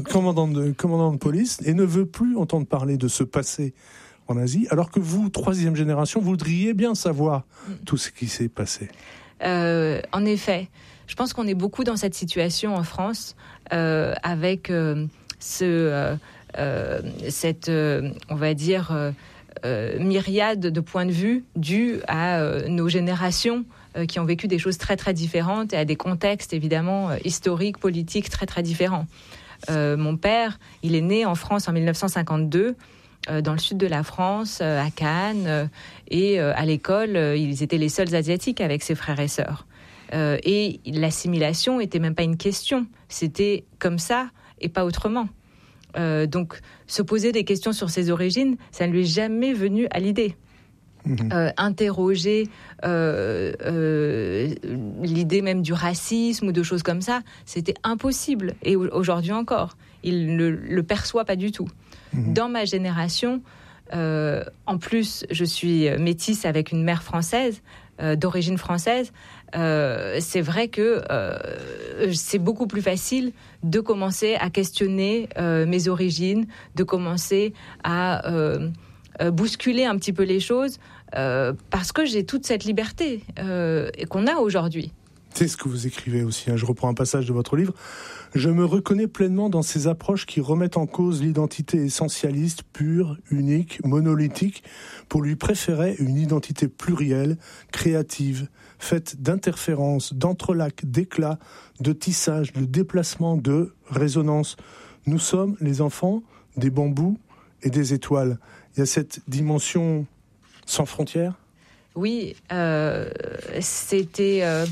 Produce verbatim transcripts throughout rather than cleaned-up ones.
commandant de, commandant de police, et ne veut plus entendre parler de ce passé en Asie, alors que vous, troisième génération, voudriez bien savoir tout ce qui s'est passé. Euh, en effet, je pense qu'on est beaucoup dans cette situation en France, euh, avec euh, ce, euh, euh, cette, euh, on va dire, euh, euh, myriade de points de vue dus à euh, nos générations euh, qui ont vécu des choses très très différentes et à des contextes évidemment euh, historiques, politiques très très différents. Euh, mon père, il est né en France en dix-neuf cent cinquante-deux. Euh, dans le sud de la France, euh, à Cannes, euh, et euh, à l'école, euh, ils étaient les seuls asiatiques avec ses frères et sœurs. Euh, et l'assimilation n'était même pas une question, c'était comme ça et pas autrement. Euh, donc, se poser des questions sur ses origines, ça ne lui est jamais venu à l'idée. Mmh. Euh, interroger euh, euh, l'idée même du racisme ou de choses comme ça, c'était impossible. Et aujourd'hui encore, il ne le perçoit pas du tout. Mmh. Dans ma génération, euh, en plus, je suis métisse avec une mère française, euh, d'origine française. Euh, c'est vrai que euh, c'est beaucoup plus facile de commencer à questionner euh, mes origines, de commencer à euh, euh, bousculer un petit peu les choses, euh, parce que j'ai toute cette liberté euh, qu'on a aujourd'hui. C'est ce que vous écrivez aussi, hein. Je reprends un passage de votre livre. « Je me reconnais pleinement dans ces approches qui remettent en cause l'identité essentialiste, pure, unique, monolithique, pour lui préférer une identité plurielle, créative, faite d'interférences, d'entrelacs, d'éclats, de tissages, de déplacements, de résonances. Nous sommes les enfants des bambous et des étoiles. » Il y a cette dimension sans frontières ? Oui, euh, c'était... Euh...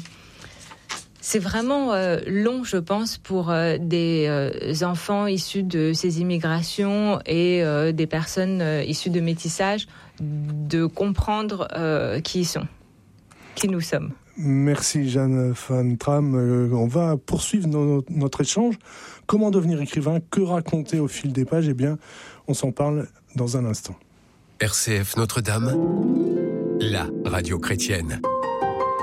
C'est vraiment euh, long, je pense, pour euh, des euh, enfants issus de ces immigrations et euh, des personnes euh, issues de métissage de comprendre euh, qui ils sont, qui nous sommes. Merci Jeanne Van Tram. Euh, on va poursuivre no- notre échange. Comment devenir écrivain ? Que raconter au fil des pages ? Eh bien, on s'en parle dans un instant. R C F Notre-Dame, la radio chrétienne.